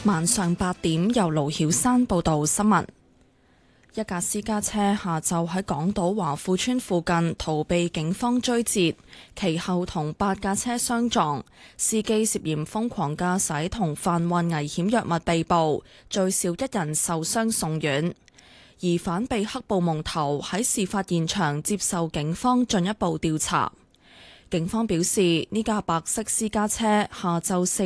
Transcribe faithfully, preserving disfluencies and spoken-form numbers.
晚上八點，由盧曉山報道新聞。一架私家車下晝喺港島華富村附近逃避警方追截，其後同八架車相撞，司機涉嫌瘋狂駕駛同販運危險藥物被捕，最少一人受傷送院。疑犯被黑布蒙頭，喺事發現場接受警方進一步調查。警方表示，呢架白色私家車下晝四